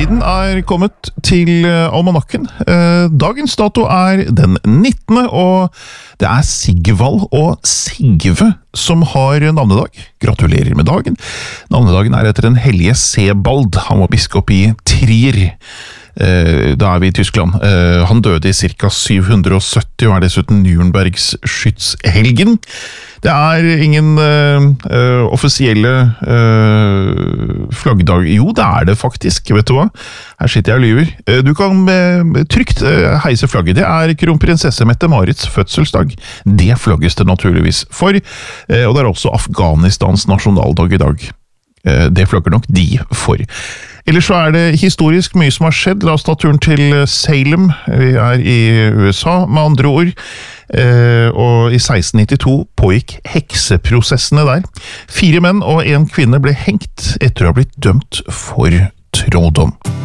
Tiden kommet til almanakken. Dagens dato den 19., og det Sigvald og Sigve som har navnedag. Gratulerer med dagen. Navnedagen etter den hellige Sebald. Han var biskop i Trier. Da vi i Tyskland. Han døde i ca. 770 og dessuten Nürnbergs skytshelgen. Det ingen offisielle flaggdag. Jo, det det faktisk, vet du hva? Her sitter jeg og lyver. Du kan trygt heise flagget. Det kronprinsesse Mette-Marits fødselsdag. Det flagges det naturligvis for. Og det også Afghanistans nasjonaldag i dag. Det flagger nok de for. Ellers så det historisk mye som har skjedd. La oss ta turen til Salem. Vi i USA, med andre ord. Og i 1692 pågikk hekseprosessene der. 4 menn og 1 kvinne ble hengt etter å ha blitt dømt for trolldom.